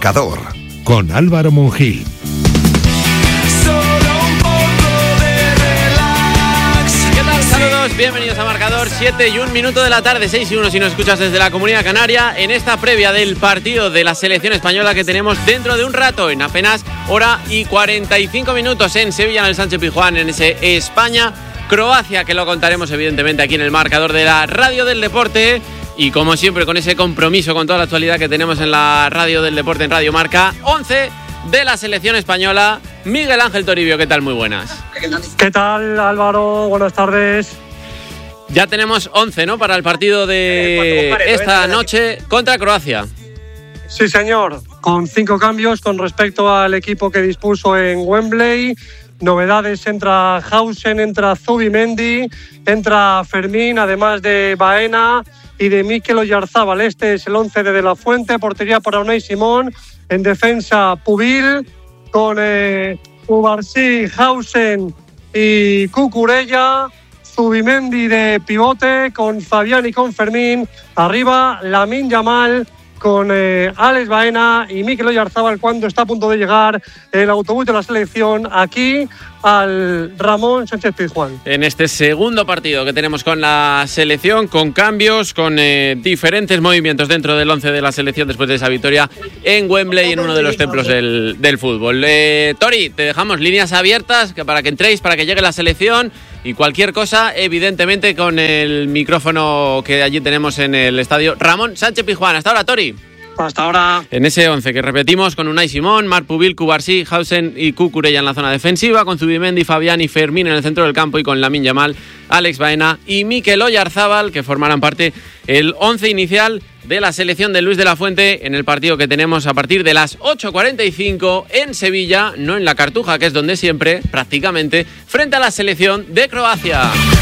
Marcador, con Álvaro Mongil. Saludos, bienvenidos a Marcador, 7:01 de la tarde, 6:01 si nos escuchas desde la Comunidad Canaria, en esta previa del partido de la selección española que tenemos dentro de un rato, en apenas hora y 45 minutos en Sevilla, en el Sánchez-Pizjuán, en ese España-Croacia, que lo contaremos evidentemente aquí en el Marcador de la Radio del Deporte. Y como siempre, con ese compromiso con toda la actualidad que tenemos en la Radio del Deporte, en Radio Marca, 11 de la selección española, Miguel Ángel Toribio. ¿Qué tal? Muy buenas. ¿Qué tal, Álvaro? Buenas tardes. Ya tenemos 11, ¿no?, para el partido de esta noche contra Croacia. Sí, señor, con 5 cambios con respecto al equipo que dispuso en Wembley. Novedades: entra Hausen, entra Zubimendi, entra Fermín, además de Baena y de Mikel Oyarzábal. Este es el 11 de la Fuente. Portería para Unai Simón. En defensa, Pubil, con Cubarsí, Hausen y Cucurella. Zubimendi de pivote, con Fabián y con Fermín. Arriba, Lamine Yamal, con Alex Baena y Mikel Oyarzábal, cuando está a punto de llegar el autobús de la selección aquí al Ramón Sánchez-Pizjuán. En este segundo partido que tenemos con la selección, con cambios, con diferentes movimientos dentro del 11 de la selección después de esa victoria en Wembley, en uno de los templos del fútbol. Tori, te dejamos líneas abiertas para que entréis, para que llegue la selección y cualquier cosa, evidentemente, con el micrófono que allí tenemos en el estadio Ramón Sánchez-Pizjuán. Hasta ahora, Tori. Hasta ahora. En ese 11 que repetimos, con Unai Simón, Marc Pubil, Cubarsí, Hausen y Cucurella en la zona defensiva, con Zubimendi, Fabián y Fermín en el centro del campo, y con Lamine Yamal, Alex Baena y Mikel Oyarzábal, que formarán parte el 11 inicial de la selección de Luis de la Fuente en el partido que tenemos a partir de las 8:45 en Sevilla, no en la Cartuja, que es donde siempre, prácticamente, frente a la selección de Croacia.